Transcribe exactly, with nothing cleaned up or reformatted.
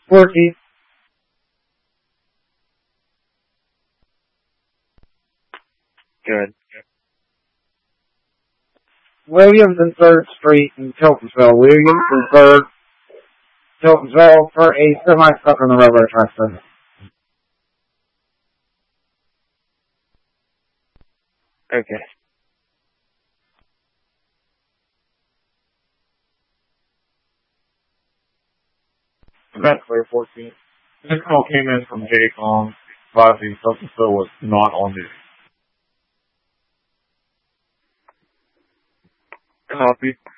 Forty. Good. Williams and third Street in Tiltonsville. Williams and third Tiltonsville for a semi stuck on the railroad tracks. Okay. Event clear fourteen. This call came in from J COM, advising Tiltonsville was not on duty. Copy.